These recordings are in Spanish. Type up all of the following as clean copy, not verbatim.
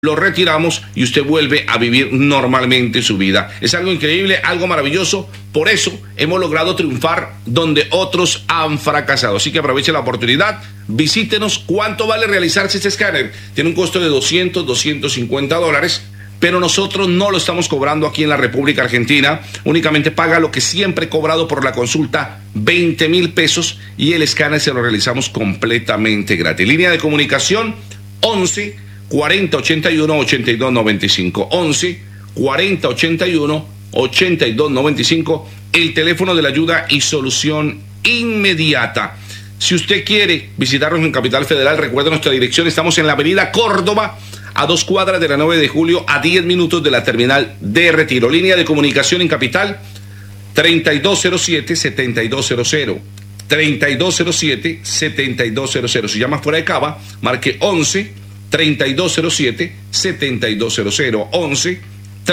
lo retiramos y usted vuelve a vivir normalmente su vida. Es algo increíble, algo maravilloso. Por eso hemos logrado triunfar donde otros han fracasado. Así que aproveche la oportunidad, visítenos. ¿Cuánto vale realizarse este escáner? Tiene un costo de $250, pero nosotros no lo estamos cobrando aquí en la República Argentina. Únicamente paga lo que siempre he cobrado por la consulta, 20,000 pesos, y el escáner se lo realizamos completamente gratis. Línea de comunicación 11 40 81 82 95, 11 40 81 82 95, el teléfono de la ayuda y solución inmediata. Si usted quiere visitarnos en Capital Federal, recuerde nuestra dirección. Estamos en la avenida Córdoba, a 2 cuadras de la 9 de julio, a 10 minutos de la terminal de Retiro. Línea de comunicación en Capital 3207-7200, 3207-7200. Si llama fuera de Cava, marque 11 3207-7200, 11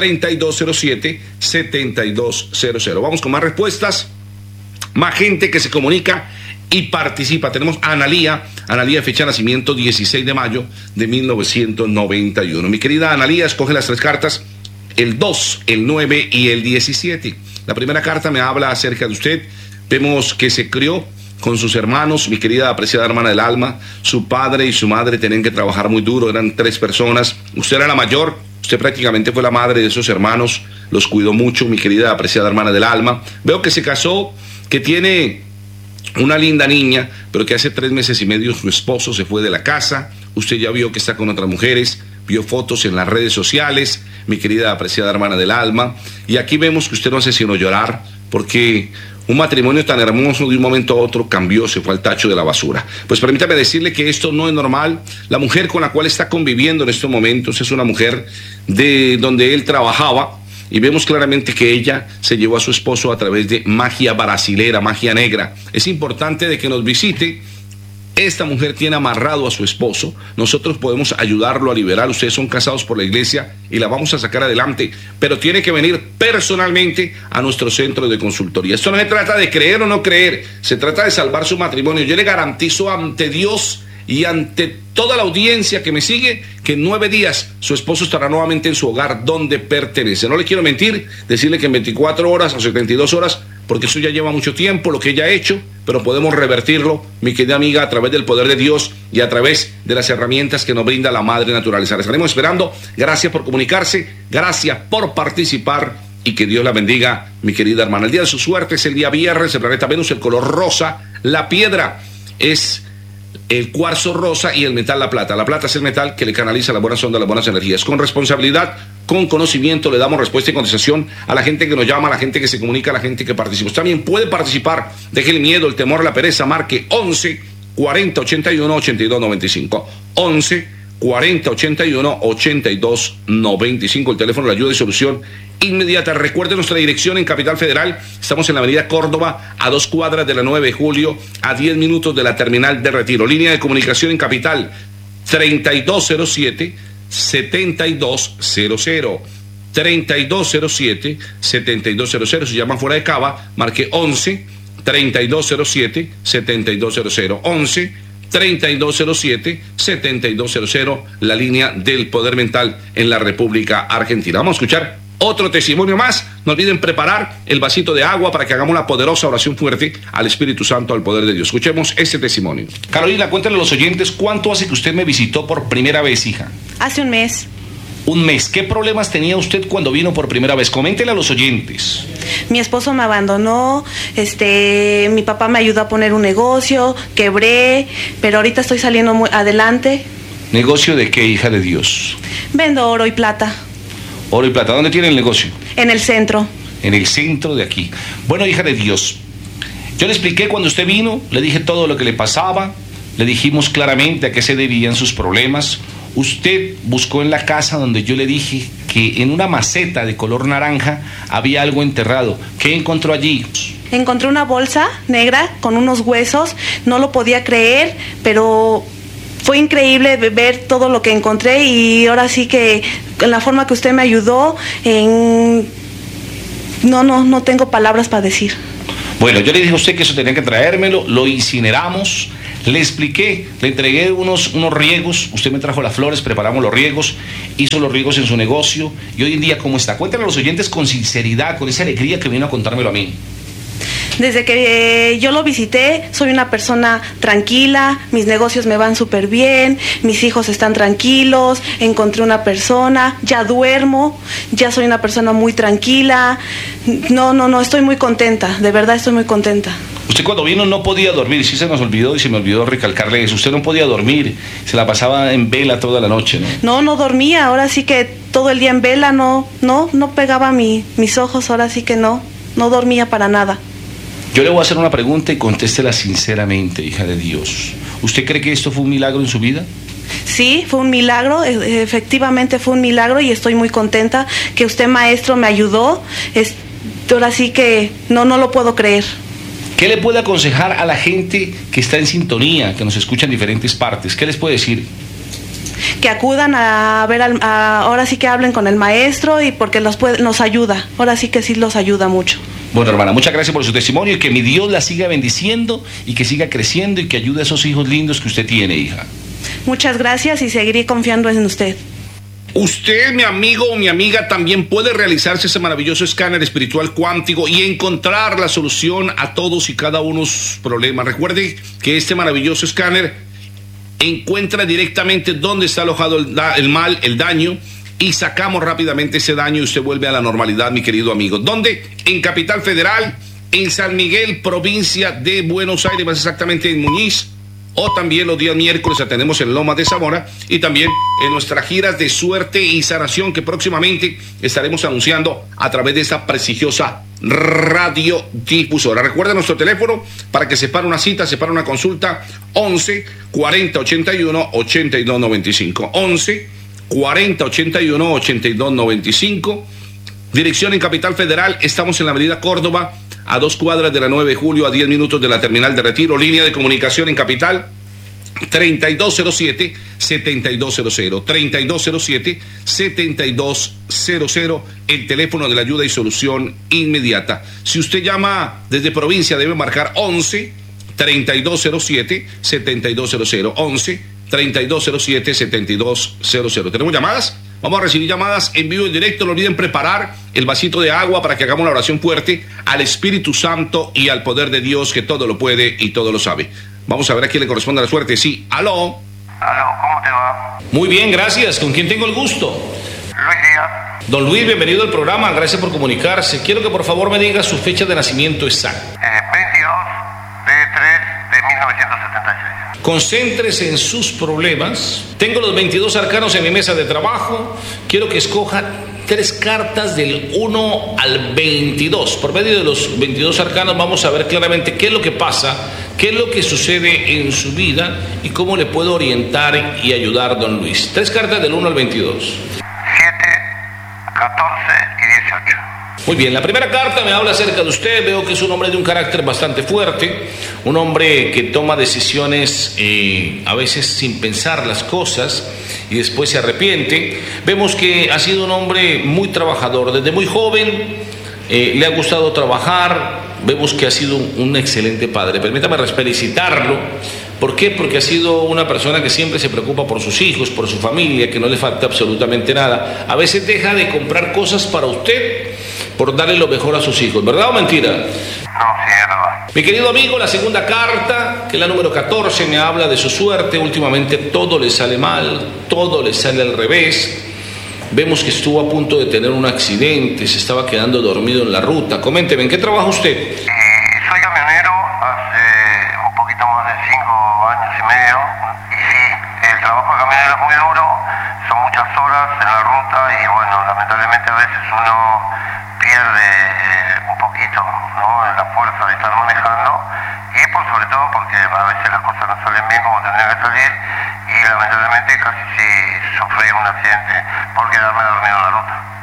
3207-7200. Vamos con más respuestas, más gente que se comunica y participa. Tenemos a Analía, fecha de nacimiento 16 de mayo de 1991. Mi querida Analía, escoge las 3 cartas, el 2, el 9 y el 17. La primera carta me habla acerca de usted. Vemos que se crió con sus hermanos, mi querida apreciada hermana del alma. Su padre y su madre tenían que trabajar muy duro, eran 3 personas. Usted era la mayor, usted prácticamente fue la madre de esos hermanos, los cuidó mucho, mi querida apreciada hermana del alma. Veo que se casó, que tiene una linda niña, pero que hace 3 meses y medio su esposo se fue de la casa. Usted ya vio que está con otras mujeres, vio fotos en las redes sociales, mi querida apreciada hermana del alma. Y aquí vemos que usted no hace sino llorar, porque un matrimonio tan hermoso de un momento a otro cambió, se fue al tacho de la basura. Pues permítame decirle que esto no es normal. La mujer con la cual está conviviendo en estos momentos es una mujer de donde él trabajaba, y vemos claramente que ella se llevó a su esposo a través de magia brasilera, magia negra. Es importante de que nos visite. Esta mujer tiene amarrado a su esposo. Nosotros podemos ayudarlo a liberar. Ustedes son casados por la iglesia y la vamos a sacar adelante, pero tiene que venir personalmente a nuestro centro de consultoría. Esto no se trata de creer o no creer, se trata de salvar su matrimonio. Yo le garantizo ante Dios y ante toda la audiencia que me sigue que en 9 días su esposo estará nuevamente en su hogar donde pertenece. No le quiero mentir, decirle que en 24 horas o 72 horas, porque eso ya lleva mucho tiempo lo que ella ha hecho, pero podemos revertirlo, mi querida amiga, a través del poder de Dios y a través de las herramientas que nos brinda la Madre Naturaleza. La estaremos esperando. Gracias por comunicarse, gracias por participar y que Dios la bendiga, mi querida hermana. El día de su suerte es el día viernes, el planeta Venus, el color rosa, la piedra es el cuarzo rosa y el metal la plata. La plata es el metal que le canaliza las buenas ondas, las buenas energías. Con responsabilidad, con conocimiento, le damos respuesta y contestación a la gente que nos llama, a la gente que se comunica, a la gente que participa. Usted también puede participar. Deje el miedo, el temor, la pereza. Marque 11 40 81 82 95. 11 40 81 82 95. El teléfono de la ayuda y solución inmediata. Recuerde nuestra dirección en Capital Federal. Estamos en la avenida Córdoba, a 2 cuadras de la 9 de julio, a 10 minutos de la terminal de Retiro. Línea de comunicación en Capital 3207-7200. 3207-7200. Si llaman fuera de Cava, marque 11 3207-7200. 11 3207-7200, la línea del poder mental en la República Argentina. Vamos a escuchar otro testimonio más. No olviden preparar el vasito de agua para que hagamos una poderosa oración fuerte al Espíritu Santo, al poder de Dios. Escuchemos este testimonio. Carolina, cuéntale a los oyentes, ¿cuánto hace que usted me visitó por primera vez, hija? Hace un mes. Un mes. ¿Qué problemas tenía usted cuando vino por primera vez? Coméntele a los oyentes. Mi esposo me abandonó, mi papá me ayudó a poner un negocio, quebré, pero ahorita estoy saliendo muy adelante. ¿Negocio de qué, hija de Dios? Vendo oro y plata. Oro y plata. ¿Dónde tiene el negocio? En el centro. En el centro de aquí. Bueno, hija de Dios, yo le expliqué cuando usted vino, le dije todo lo que le pasaba, le dijimos claramente a qué se debían sus problemas. Usted buscó en la casa donde yo le dije que en una maceta de color naranja había algo enterrado. ¿Qué encontró allí? Encontré una bolsa negra con unos huesos. No lo podía creer, pero fue increíble ver todo lo que encontré, y ahora sí que en la forma que usted me ayudó, no tengo palabras para decir. Bueno, yo le dije a usted que eso tenía que traérmelo, lo incineramos, Le expliqué, le entregué unos riegos, usted me trajo las flores, preparamos los riegos, hizo los riegos en su negocio, y hoy en día, ¿cómo está? Cuéntale a los oyentes con sinceridad, con esa alegría que vino a contármelo a mí. Desde que yo lo visité, soy una persona tranquila, mis negocios me van súper bien, mis hijos están tranquilos, encontré una persona, ya duermo, ya soy una persona muy tranquila. No, estoy muy contenta, de verdad estoy muy contenta. Usted cuando vino no podía dormir, sí se nos olvidó y se me olvidó recalcarle eso. Usted no podía dormir, se la pasaba en vela toda la noche, ¿no? No dormía, ahora sí que todo el día en vela, no pegaba mis ojos, ahora sí que no dormía para nada. Yo le voy a hacer una pregunta y contéstela sinceramente, hija de Dios. ¿Usted cree que esto fue un milagro en su vida? Sí, fue un milagro, efectivamente fue un milagro y estoy muy contenta que usted, maestro, me ayudó. Ahora sí que no lo puedo creer. ¿Qué le puede aconsejar a la gente que está en sintonía, que nos escucha en diferentes partes? ¿Qué les puede decir? Que acudan a ver, ahora sí que hablen con el maestro y porque nos ayuda, ahora sí que sí los ayuda mucho. Bueno, hermana, muchas gracias por su testimonio y que mi Dios la siga bendiciendo y que siga creciendo y que ayude a esos hijos lindos que usted tiene, hija. Muchas gracias y seguiré confiando en usted. Usted, mi amigo o mi amiga, también puede realizarse ese maravilloso escáner espiritual cuántico y encontrar la solución a todos y cada uno de sus problemas. Recuerde que este maravilloso escáner encuentra directamente dónde está alojado el mal, el daño, y sacamos rápidamente ese daño y usted vuelve a la normalidad, mi querido amigo. ¿Dónde? En Capital Federal, en San Miguel, provincia de Buenos Aires, más exactamente en Muñiz, o también los días miércoles atendemos en Lomas de Zamora y también en nuestras giras de suerte y sanación que próximamente estaremos anunciando a través de esta prestigiosa radiodifusora. Recuerda nuestro teléfono para que separe una cita, separe una consulta, 11 40 81 82 95, 11 40 81 82 95. Dirección en Capital Federal, estamos en la avenida Córdoba, a 2 cuadras de la 9 de julio, a 10 minutos de la terminal de Retiro. Línea de comunicación en Capital 3207-7200, 3207-7200, el teléfono de la ayuda y solución inmediata. Si usted llama desde provincia, debe marcar 11-3207-7200, 11-3207-7200. ¿Tenemos llamadas? Vamos a recibir llamadas en vivo y en directo. No olviden preparar el vasito de agua para que hagamos una oración fuerte al Espíritu Santo y al poder de Dios que todo lo puede y todo lo sabe. Vamos a ver a quién le corresponde la suerte. Sí, aló. Aló, ¿cómo te va? Muy bien, gracias. ¿Con quién tengo el gusto? Luis Díaz. Don Luis, bienvenido al programa. Gracias por comunicarse. Quiero que por favor me diga su fecha de nacimiento exacta. 22/3/1976. Concéntrese en sus problemas. Tengo los 22 arcanos en mi mesa de trabajo. Quiero que escoja 3 cartas del 1 al 22. Por medio de los 22 arcanos vamos a ver claramente qué es lo que pasa, qué es lo que sucede en su vida y cómo le puedo orientar y ayudar, don Luis. 3 cartas del 1 al 22. 7, 14 y 18. Muy bien, la primera carta me habla acerca de usted. Veo que es un hombre de un carácter bastante fuerte, un hombre que toma decisiones a veces sin pensar las cosas y después se arrepiente. Vemos que ha sido un hombre muy trabajador, desde muy joven le ha gustado trabajar. Vemos que ha sido un excelente padre. Permítame felicitarlo. ¿Por qué? Porque ha sido una persona que siempre se preocupa por sus hijos, por su familia, que no le falta absolutamente nada. A veces deja de comprar cosas para usted por darle lo mejor a sus hijos, ¿verdad o mentira? No, sí, es verdad. Mi querido amigo, la segunda carta, que es la número 14, me habla de su suerte. Últimamente todo le sale mal, todo le sale al revés. Vemos que estuvo a punto de tener un accidente, se estaba quedando dormido en la ruta. Coménteme, ¿en qué trabaja usted? Soy camionero hace un poquito más de 5 años y medio. Y sí, el trabajo de camionero es muy duro, son muchas horas en la ruta y bueno, lamentablemente a veces uno pierde un poquito, ¿no?, la fuerza de estar manejando y por sobre todo porque a veces las cosas no salen bien como tendrían que salir y lamentablemente casi sí sufrí un accidente por quedarme dormido en la ruta.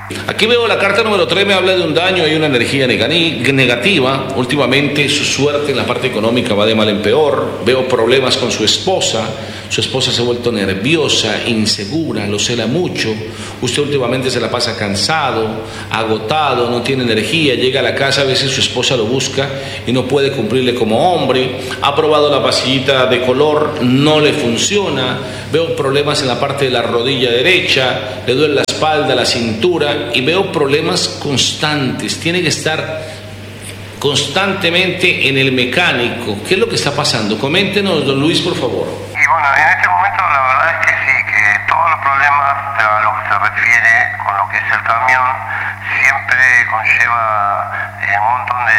Aquí veo la carta número 3, me habla de un daño, hay una energía negativa. Últimamente su suerte en la parte económica va de mal en peor. Veo problemas con su esposa se ha vuelto nerviosa, insegura, lo cela mucho. Usted últimamente se la pasa cansado, agotado, no tiene energía, llega a la casa, a veces su esposa lo busca y no puede cumplirle como hombre. Ha probado la pastillita de color, no le funciona. Veo problemas en la parte de la rodilla derecha, le duele la espalda, la cintura, y veo problemas constantes. Tiene que estar constantemente en el mecánico. ¿Qué es lo que está pasando? Coméntenos, don Luis, por favor. Y bueno, en este momento la verdad es que sí, que todos los problemas a lo que se refiere con lo que es el camión siempre conlleva un montón de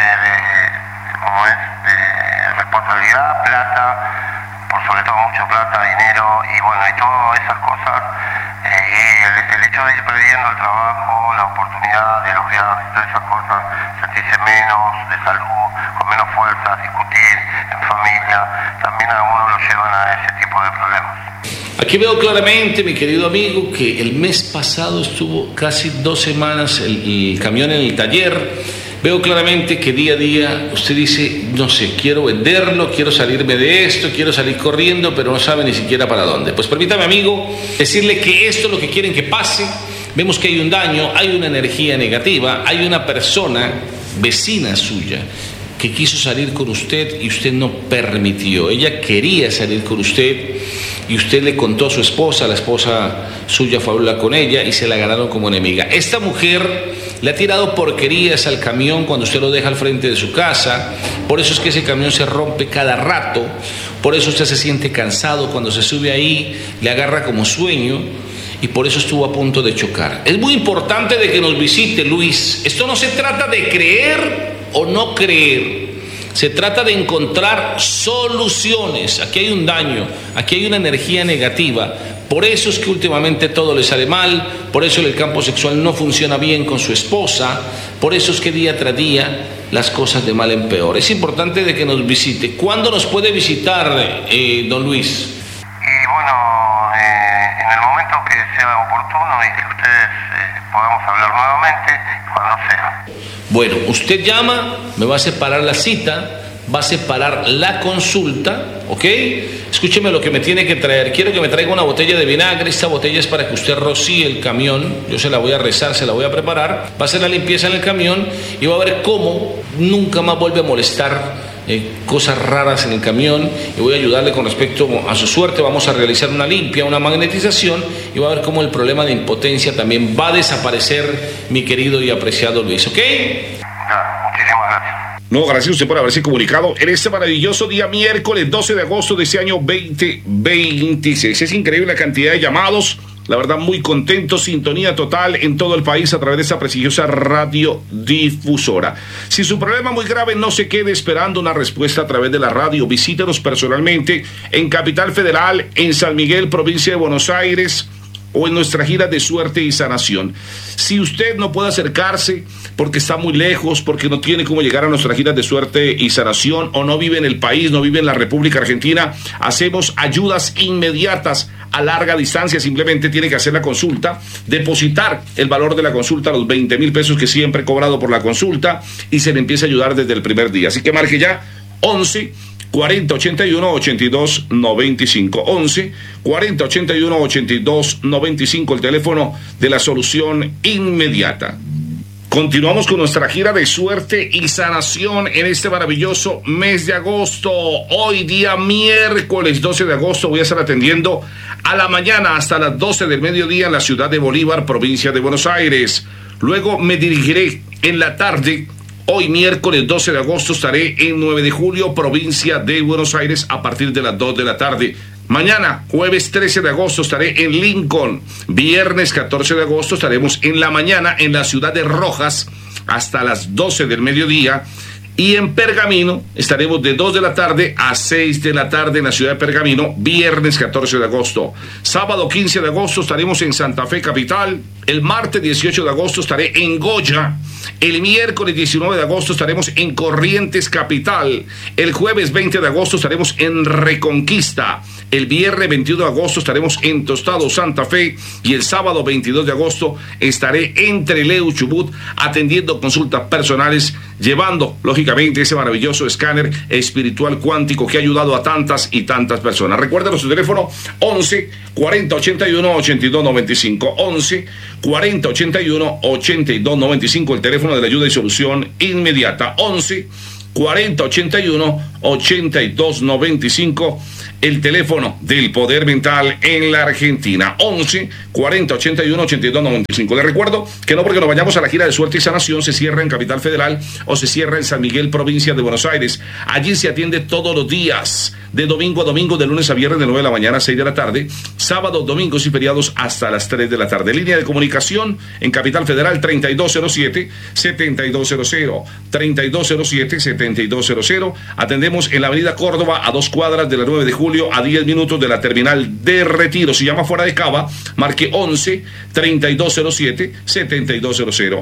responsabilidad, plata, por sobre todo mucha plata, dinero, y bueno, y todas esas cosas, y el hecho de ir perdiendo el trabajo, la oportunidad de los viajes, todas esas cosas, sentirse menos de salud, con menos fuerza, discutir en familia, también a uno lo llevan a ese tipo de problemas. Aquí veo claramente, mi querido amigo, que el mes pasado estuvo casi 2 semanas el camión en el taller. Veo claramente que día a día usted dice, no sé, quiero venderlo, quiero salirme de esto, quiero salir corriendo, pero no sabe ni siquiera para dónde. Pues permítame, amigo, decirle que esto es lo que quieren que pase. Vemos que hay un daño, hay una energía negativa, hay una persona vecina suya que quiso salir con usted y usted no permitió. Ella quería salir con usted y usted le contó a su esposa, la esposa suya fue a hablar con ella y se la ganaron como enemiga. Esta mujer le ha tirado porquerías al camión cuando usted lo deja al frente de su casa, por eso es que ese camión se rompe cada rato, por eso usted se siente cansado cuando se sube ahí, le agarra como sueño y por eso estuvo a punto de chocar. Es muy importante de que nos visite, Luis. Esto no se trata de creer o no creer, se trata de encontrar soluciones. Aquí hay un daño, aquí hay una energía negativa. Por eso es que últimamente todo le sale mal, por eso el campo sexual no funciona bien con su esposa, por eso es que día tras día las cosas de mal en peor. Es importante de que nos visite. ¿Cuándo nos puede visitar, don Luis? Y bueno, en el momento que sea oportuno y que ustedes podamos hablar nuevamente, cuando sea. Bueno, usted llama, me va a separar la cita, va a separar la consulta, ¿ok? Escúcheme lo que me tiene que traer. Quiero que me traiga una botella de vinagre. Esta botella es para que usted rocíe el camión. Yo se la voy a rezar, se la voy a preparar. Va a hacer la limpieza en el camión y va a ver cómo nunca más vuelve a molestar cosas raras en el camión, y voy a ayudarle con respecto a su suerte. Vamos a realizar una limpia, una magnetización, y va a ver cómo el problema de impotencia también va a desaparecer, mi querido y apreciado Luis, ¿ok? Muchísimas gracias. No, gracias a usted por haberse comunicado en este maravilloso día miércoles 12 de agosto de este año 2026. Es increíble la cantidad de llamados. La verdad, muy contento, sintonía total en todo el país a través de esta prestigiosa radiodifusora. Si su problema es muy grave, no se quede esperando una respuesta a través de la radio. Visítenos personalmente en Capital Federal, en San Miguel, provincia de Buenos Aires, o en nuestra gira de suerte y sanación. Si usted no puede acercarse porque está muy lejos, porque no tiene cómo llegar a nuestra gira de suerte y sanación, o no vive en el país, no vive en la República Argentina, hacemos ayudas inmediatas a larga distancia. Simplemente tiene que hacer la consulta, depositar el valor de la consulta, los 20,000 pesos que siempre he cobrado por la consulta, y se le empieza a ayudar desde el primer día. Así que marque ya 11 40 81 82 95, 11 40 81 82 95, el teléfono de la solución inmediata. Continuamos con nuestra gira de suerte y sanación en este maravilloso mes de agosto. Hoy día miércoles 12 de agosto voy a estar atendiendo a la mañana hasta las 12 del mediodía en la ciudad de Bolívar, provincia de Buenos Aires. Luego me dirigiré en la tarde. Hoy miércoles 12 de agosto estaré en 9 de julio, provincia de Buenos Aires, a partir de las 2 de la tarde. Mañana, jueves 13 de agosto, estaré en Lincoln. Viernes 14 de agosto estaremos en la mañana en la ciudad de Rojas hasta las 12 del mediodía. Y en Pergamino estaremos de 2 de la tarde a 6 de la tarde en la ciudad de Pergamino, viernes 14 de agosto. Sábado 15 de agosto estaremos en Santa Fe capital. El martes 18 de agosto estaré en Goya. El miércoles 19 de agosto estaremos en Corrientes capital. El jueves 20 de agosto estaremos en Reconquista. El viernes 21 de agosto estaremos en Tostado, Santa Fe. Y el sábado 22 de agosto estaré en Trelew, Chubut, atendiendo consultas personales, llevando, lógicamente, ese maravilloso escáner espiritual cuántico que ha ayudado a tantas y tantas personas. Recuerda nuestro teléfono 11 40 81 82 95. 11 40 81 82 95. El teléfono de la ayuda y solución inmediata. 11 40 81 82 95. El teléfono del poder mental en la Argentina, 11 40 81 82 95. Les recuerdo que no porque nos vayamos a la gira de suerte y sanación se cierra en Capital Federal o se cierra en San Miguel, provincia de Buenos Aires. Allí se atiende todos los días, de domingo a domingo, de lunes a viernes, de 9 de la mañana a 6 de la tarde, sábados, domingos y feriados hasta las 3 de la tarde. Línea de comunicación en Capital Federal 3207-7200, 3207-7200. Atendemos en la avenida Córdoba, a 2 cuadras de la 9 de julio, a 10 minutos de la terminal de Retiro. Si llama fuera de Cava, marque 11-3207-7200,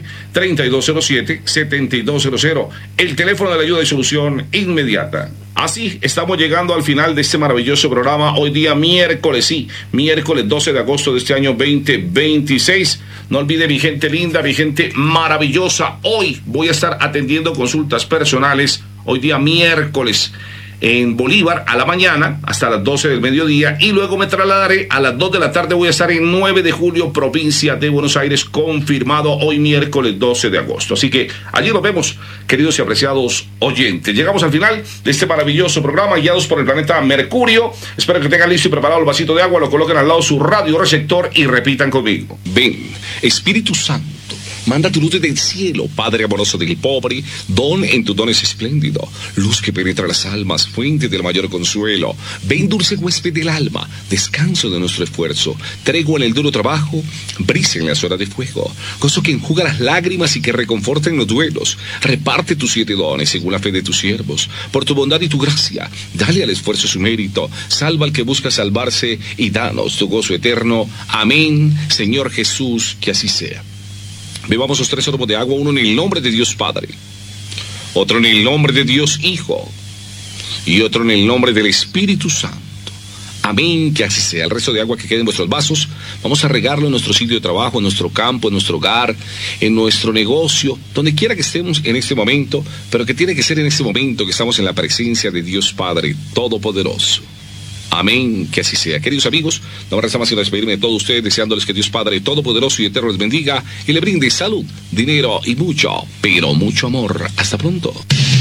11-3207-7200. El teléfono de la ayuda y solución inmediata. Así estamos llegando al final de este maravilloso programa. Hoy día miércoles, miércoles 12 de agosto de este año 2026. No olvide, mi gente linda, mi gente maravillosa, hoy voy a estar atendiendo consultas personales. Hoy día miércoles en Bolívar a la mañana hasta las 12 del mediodía, y luego me trasladaré a las 2 de la tarde. Voy a estar en 9 de julio, provincia de Buenos Aires, confirmado hoy miércoles 12 de agosto. Así que allí nos vemos, queridos y apreciados oyentes. Llegamos al final de este maravilloso programa, guiados por el planeta Mercurio. Espero que tengan listo y preparado el vasito de agua, lo coloquen al lado de su radio receptor y repitan conmigo: ven, Espíritu Santo, manda tu luz desde el cielo, Padre amoroso del pobre, don en tus dones espléndido, luz que penetra las almas, fuente del mayor consuelo. Ven, dulce huésped del alma, descanso de nuestro esfuerzo, tregua en el duro trabajo, brisa en las horas de fuego, gozo que enjuga las lágrimas y que reconforta en los duelos. Reparte tus 7 dones según la fe de tus siervos, por tu bondad y tu gracia, dale al esfuerzo su mérito, salva al que busca salvarse y danos tu gozo eterno. Amén, Señor Jesús, que así sea. Bebamos los 3 sorbos de agua, uno en el nombre de Dios Padre, otro en el nombre de Dios Hijo y otro en el nombre del Espíritu Santo. Amén, que así sea. El resto de agua que quede en vuestros vasos, vamos a regarlo en nuestro sitio de trabajo, en nuestro campo, en nuestro hogar, en nuestro negocio, donde quiera que estemos en este momento, pero que tiene que ser en este momento que estamos en la presencia de Dios Padre Todopoderoso. Amén, que así sea. Queridos amigos, no me resta más sino despedirme de todos ustedes, deseándoles que Dios Padre Todopoderoso y Eterno les bendiga y le brinde salud, dinero y mucho, pero mucho amor. Hasta pronto.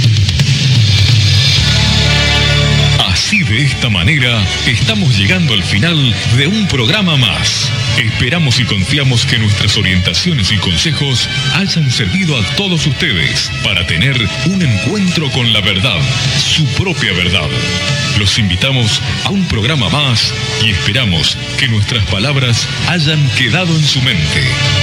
Así, de esta manera, estamos llegando al final de un programa más. Esperamos y confiamos que nuestras orientaciones y consejos hayan servido a todos ustedes para tener un encuentro con la verdad, su propia verdad. Los invitamos a un programa más y esperamos que nuestras palabras hayan quedado en su mente.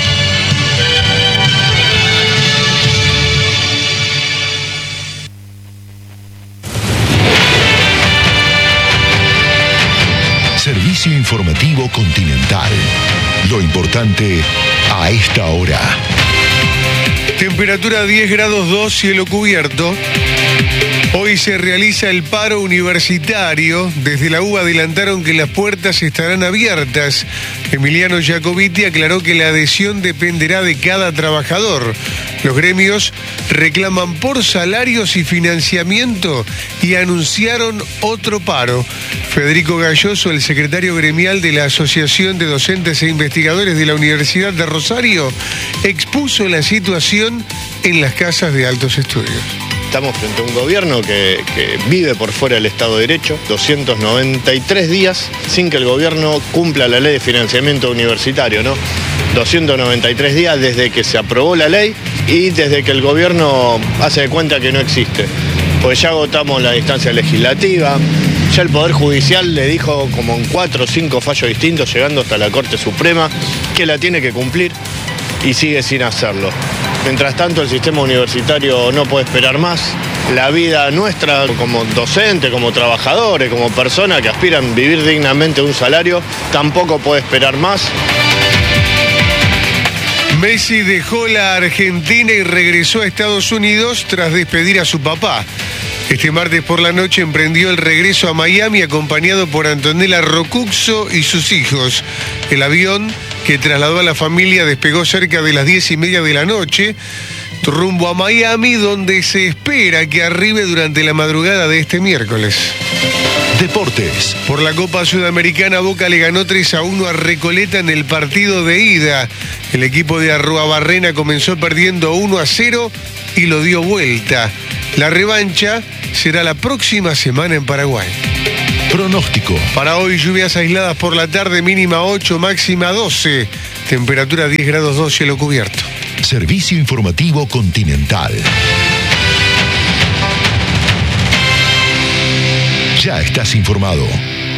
Servicio informativo Continental. Lo importante a esta hora. Temperatura 10 grados 2, cielo cubierto. Hoy se realiza el paro universitario. Desde la UBA adelantaron que las puertas estarán abiertas. Emiliano Jacobiti aclaró que la adhesión dependerá de cada trabajador. Los gremios reclaman por salarios y financiamiento y anunciaron otro paro. Federico Galloso, el secretario gremial de la Asociación de Docentes e Investigadores de la Universidad de Rosario, expuso la situación en las casas de altos estudios. Estamos frente a un gobierno que vive por fuera del Estado de Derecho, 293 días sin que el gobierno cumpla la ley de financiamiento universitario, ¿no? 293 días desde que se aprobó la ley y desde que el gobierno hace de cuenta que no existe. Pues ya agotamos la instancia legislativa, ya el Poder Judicial le dijo como en 4 o 5 fallos distintos, llegando hasta la Corte Suprema, que la tiene que cumplir y sigue sin hacerlo. Mientras tanto, el sistema universitario no puede esperar más. La vida nuestra como docente, como trabajadores, como personas que aspiran a vivir dignamente de un salario, tampoco puede esperar más. Messi dejó la Argentina y regresó a Estados Unidos tras despedir a su papá. Este martes por la noche emprendió el regreso a Miami acompañado por Antonella Rocuxo y sus hijos. El avión que trasladó a la familia despegó cerca de las 10:30 de la noche, rumbo a Miami, donde se espera que arribe durante la madrugada de este miércoles. Deportes. Por la Copa Sudamericana, Boca le ganó 3-1 a Recoleta en el partido de ida. El equipo de Arruabarrena comenzó perdiendo 1-0 y lo dio vuelta. La revancha será la próxima semana en Paraguay. Pronóstico. Para hoy, lluvias aisladas por la tarde, mínima 8, máxima 12. Temperatura 10 grados 2, cielo cubierto. Servicio informativo Continental. Ya estás informado.